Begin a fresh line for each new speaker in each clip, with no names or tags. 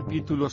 Capítulo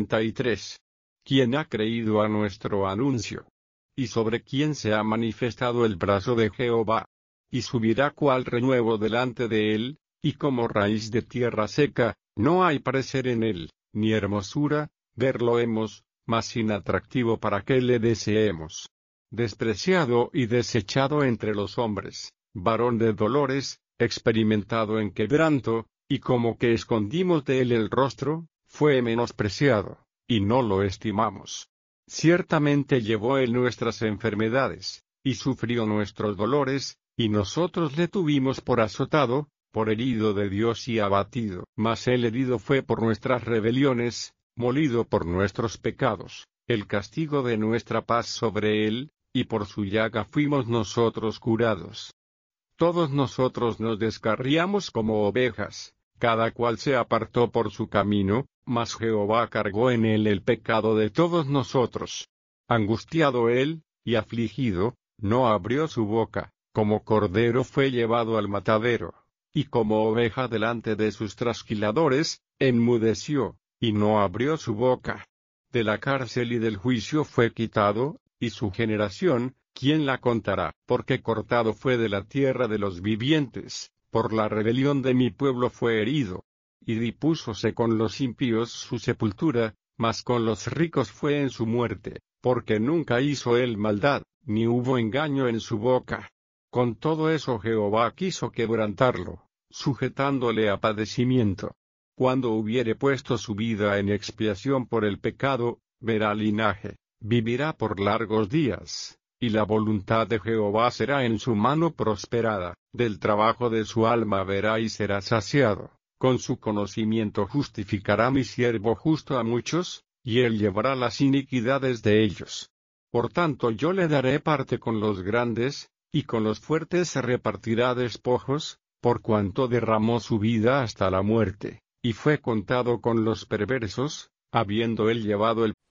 53. ¿Quién ha creído a nuestro anuncio? ¿Y sobre quién se ha manifestado el brazo de Jehová? Y subirá cual renuevo delante de él, y como raíz de tierra seca, no hay parecer en él, ni hermosura, verlo hemos, mas sin atractivo para que le deseemos. Despreciado y desechado entre los hombres, varón de dolores, experimentado en quebranto, y como que escondimos de él el rostro, fue menospreciado, y no lo estimamos. Ciertamente llevó él nuestras enfermedades, y sufrió nuestros dolores, y nosotros le tuvimos por azotado, por herido de Dios y abatido. Mas él herido fue por nuestras rebeliones, molido por nuestros pecados, el castigo de nuestra paz sobre él, y por su llaga fuimos nosotros curados. Todos nosotros nos descarriamos como ovejas, cada cual se apartó por su camino, mas Jehová cargó en él el pecado de todos nosotros. Angustiado él, y afligido, no abrió su boca, como cordero fue llevado al matadero, y como oveja delante de sus trasquiladores, enmudeció, y no abrió su boca. De la cárcel y del juicio fue quitado, y su generación, ¿quién la contará? Porque cortado fue de la tierra de los vivientes, por la rebelión de mi pueblo fue herido. Y dispúsose con los impíos su sepultura, mas con los ricos fue en su muerte, porque nunca hizo él maldad, ni hubo engaño en su boca. Con todo eso Jehová quiso quebrantarlo, sujetándole a padecimiento. Cuando hubiere puesto su vida en expiación por el pecado, verá linaje, vivirá por largos días, y la voluntad de Jehová será en su mano prosperada, del trabajo de su alma verá y será saciado. Con su conocimiento justificará mi siervo justo a muchos, y él llevará las iniquidades de ellos. Por tanto yo le daré parte con los grandes, y con los fuertes se repartirá despojos, por cuanto derramó su vida hasta la muerte, y fue contado con los perversos, habiendo él llevado el